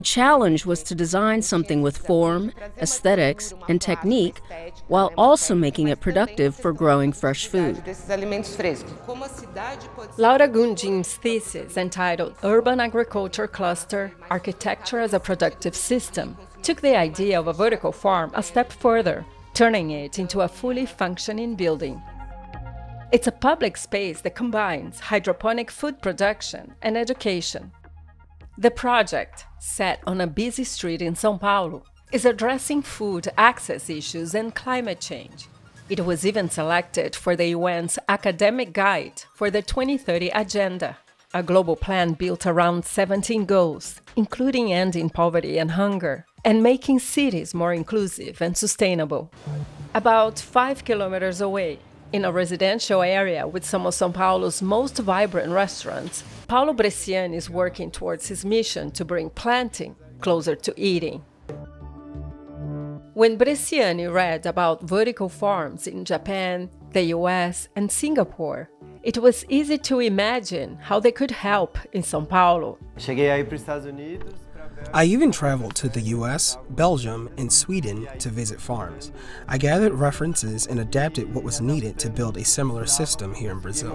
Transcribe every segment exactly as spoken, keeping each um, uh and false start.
The challenge was to design something with form, aesthetics, and technique, while also making it productive for growing fresh food. Laura Gundim's thesis, entitled Urban Agriculture Cluster, Architecture as a Productive System, took the idea of a vertical farm a step further, turning it into a fully functioning building. It's a public space that combines hydroponic food production and education. The project, set on a busy street in São Paulo, is addressing food access issues and climate change. It was even selected for the U N's Academic Guide for the twenty thirty Agenda, a global plan built around seventeen goals, including ending poverty and hunger, and making cities more inclusive and sustainable. About five kilometers away, in a residential area with some of São Paulo's most vibrant restaurants, Paulo Bresciani is working towards his mission to bring planting closer to eating. When Bresciani read about vertical farms in Japan, the U S, and Singapore, it was easy to imagine how they could help in São Paulo. I even traveled to the U S, Belgium, and Sweden to visit farms. I gathered references and adapted what was needed to build a similar system here in Brazil.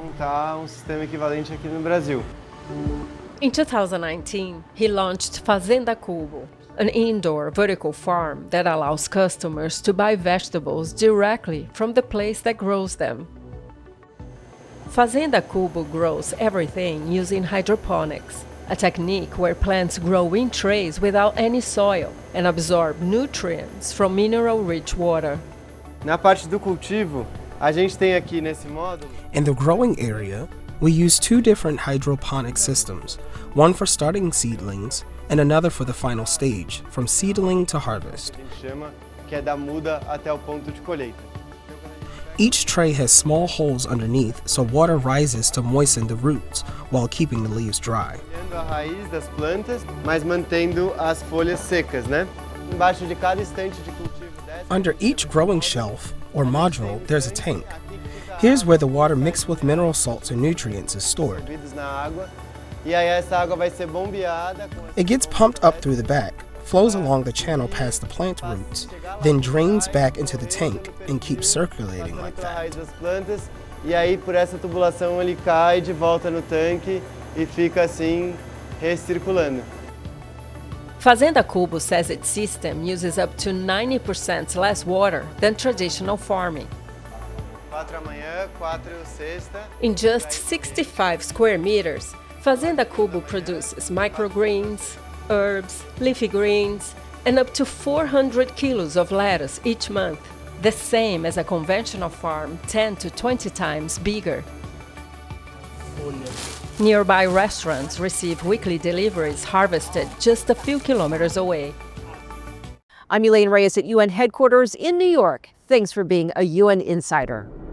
In two thousand nineteen, he launched Fazenda Cubo, an indoor vertical farm that allows customers to buy vegetables directly from the place that grows them. Fazenda Cubo grows everything using hydroponics, a technique where plants grow in trays without any soil and absorb nutrients from mineral-rich water. Na parte do cultivo, a gente tem aqui nesse módulo. In the growing area, we use two different hydroponic systems, one for starting seedlings and another for the final stage, from seedling to harvest. Chama, que é da muda até o ponto de colheita. Each tray has small holes underneath so water rises to moisten the roots while keeping the leaves dry. A raiz das plantas, mas mantendo as folhas secas, né? Embaixo de cada estante de cultivo dessa. Under each growing shelf or module, there's a tank. Here's where the water mixed with mineral salts and nutrients is stored. It gets pumped up through the back, flows along the channel past the plant roots, then drains back into the tank and keeps circulating like that. E aí por essa tubulação ele cai de volta no tanque e fica assim recirculando. Fazenda Cubo says its system uses up to ninety percent less water than traditional farming. In just sixty-five square meters, Fazenda Cubo produces microgreens, herbs, leafy greens, and up to four hundred kilos of lettuce each month, the same as a conventional farm ten to twenty times bigger. Nearby restaurants receive weekly deliveries harvested just a few kilometers away. I'm Elaine Reyes at U N headquarters in New York. Thanks for being a U N Insider.